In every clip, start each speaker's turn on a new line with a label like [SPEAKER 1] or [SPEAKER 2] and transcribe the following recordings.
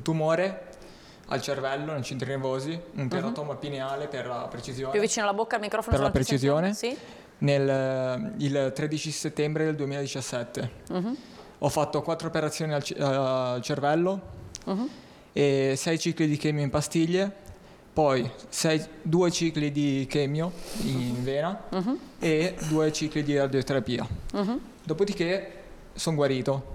[SPEAKER 1] un tumore al cervello, nei centri nervosi, un teratoma pineale per la precisione.
[SPEAKER 2] Più vicino alla bocca al microfono.
[SPEAKER 1] Per la precisione.
[SPEAKER 2] Sì.
[SPEAKER 1] Il 13 settembre del 2017. Ho fatto 4 operazioni al cervello e 6 cicli di chemio in pastiglie, poi 2 cicli di chemio in vena e 2 cicli di radioterapia. Dopodiché sono guarito.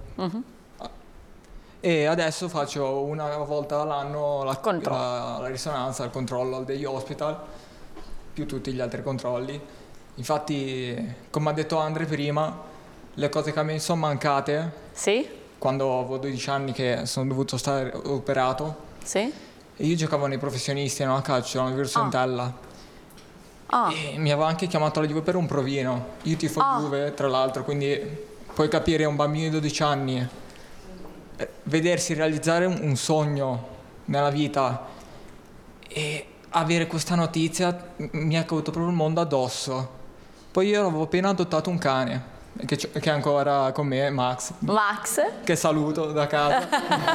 [SPEAKER 1] E adesso faccio una volta all'anno la risonanza, il controllo degli hospital, più tutti gli altri controlli. Infatti, come ha detto Andre prima, le cose che mi sono mancate, quando avevo 12 anni che sono dovuto stare operato, e io giocavo nei professionisti, a calcio, all'Università Entella. E mi aveva anche chiamato la Juve per un provino. Io tifo Juve, tra l'altro, quindi puoi capire un bambino di 12 anni vedersi realizzare un sogno nella vita e avere questa notizia mi è caduto proprio il mondo addosso. Poi io avevo appena adottato un cane che è ancora con me, Max, che saluto da casa.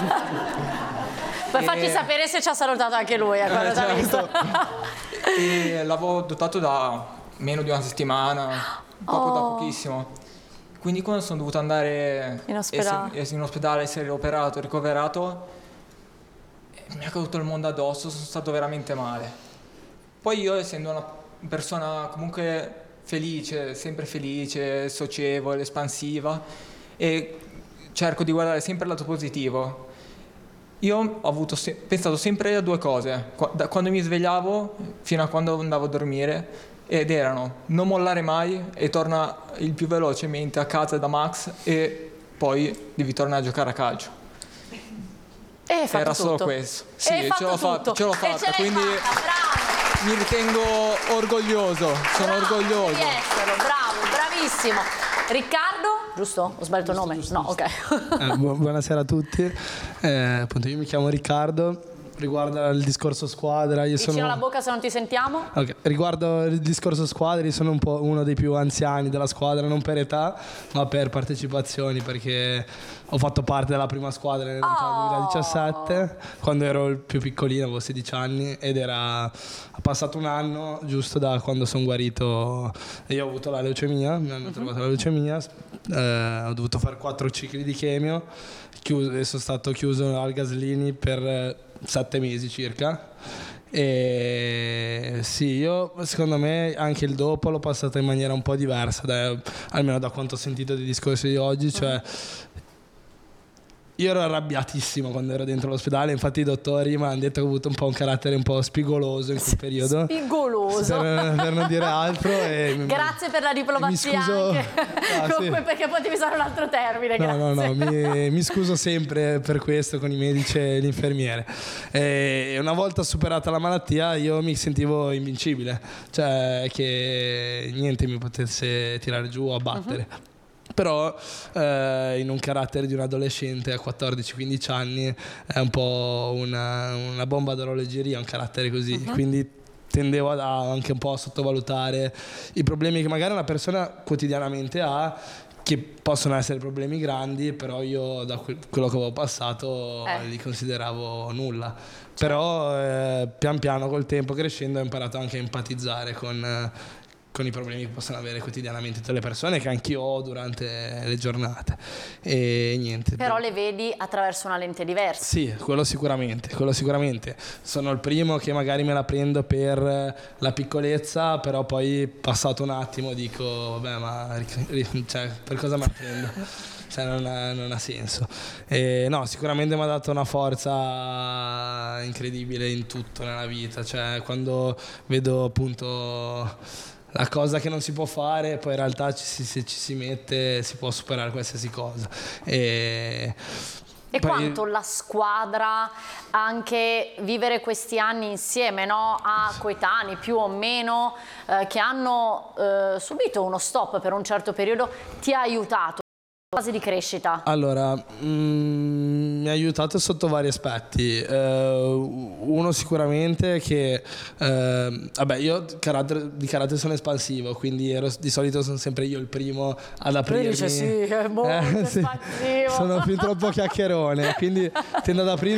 [SPEAKER 2] Poi facci sapere se ci ha salutato anche lui quando t'ha visto.
[SPEAKER 1] E l'avevo adottato da meno di una settimana, proprio da pochissimo. Quindi quando sono dovuto andare in ospedale, essere operato, ricoverato, mi è caduto il mondo addosso, sono stato veramente male. Poi io, essendo una persona comunque felice, sempre felice, socievole, espansiva, e cerco di guardare sempre il lato positivo, io ho pensato sempre a 2 cose, da quando mi svegliavo fino a quando andavo a dormire, ed erano: non mollare mai e torna il più velocemente a casa da Max, e poi devi tornare a giocare a calcio. Era solo questo. Sì, ce l'ho fatta, quindi mi ritengo orgoglioso, sono orgoglioso
[SPEAKER 2] di esserlo, bravo, bravissimo. Riccardo, giusto? Ho sbagliato il nome?
[SPEAKER 3] Giusto.
[SPEAKER 2] No, ok.
[SPEAKER 3] Buonasera a tutti. Appunto, io mi chiamo Riccardo. Riguardo il discorso squadra,
[SPEAKER 2] Vicino alla bocca se non ti sentiamo.
[SPEAKER 3] Okay. Riguardo il discorso squadra, io sono un po' uno dei più anziani della squadra, non per età ma per partecipazioni, perché ho fatto parte della prima squadra nel 2017, quando ero il più piccolino, avevo 16 anni, ed ha passato un anno giusto da quando sono guarito e io ho avuto la leucemia, mi hanno trovato la leucemia, ho dovuto fare 4 cicli di chemio, e sono stato chiuso al Gaslini per 7 mesi circa. E sì, io secondo me anche il dopo l'ho passato in maniera un po' diversa, almeno da quanto ho sentito dei discorsi di oggi, cioè io ero arrabbiatissimo quando ero dentro l'ospedale, infatti i dottori mi hanno detto che ho avuto un po' un carattere un po' spigoloso in quel periodo.
[SPEAKER 2] Spigoloso?
[SPEAKER 3] Per non dire altro.
[SPEAKER 2] Grazie per la diplomazia. Mi scuso anche. Comunque, sì. Perché potevi usare un altro termine.
[SPEAKER 3] No, mi scuso sempre per questo con i medici e l'infermiere. E una volta superata la malattia io mi sentivo invincibile, cioè che niente mi potesse tirare giù o abbattere. Però in un carattere di un adolescente a 14-15 anni è un po' una bomba d'orologeria, un carattere così, quindi tendevo anche un po' a sottovalutare i problemi che magari una persona quotidianamente ha, che possono essere problemi grandi, però io da quello che avevo passato li consideravo nulla. Però pian piano col tempo, crescendo, ho imparato anche a empatizzare con i problemi che possono avere quotidianamente tutte le persone, che anch'io ho durante le giornate, e niente.
[SPEAKER 2] Però le vedi attraverso una lente diversa.
[SPEAKER 3] Sì, quello sicuramente. Sono il primo che magari me la prendo per la piccolezza, però poi passato un attimo dico vabbè, ma per cosa me la prendo? Cioè non ha senso. No, sicuramente mi ha dato una forza incredibile in tutto nella vita, cioè quando vedo appunto la cosa che non si può fare, poi in realtà se ci si mette si può superare qualsiasi cosa. E poi,
[SPEAKER 2] quanto la squadra, anche vivere questi anni insieme, no? A coetanei più o meno che hanno subito uno stop per un certo periodo, ti ha aiutato? Fase di crescita.
[SPEAKER 3] Allora, mi ha aiutato sotto vari aspetti. Uno sicuramente che vabbè, io di carattere sono espansivo, quindi di solito sono sempre io il primo ad aprirmi.
[SPEAKER 2] Dice sì, è molto espansivo.
[SPEAKER 3] Sono fin troppo chiacchierone, quindi tendo ad aprirmi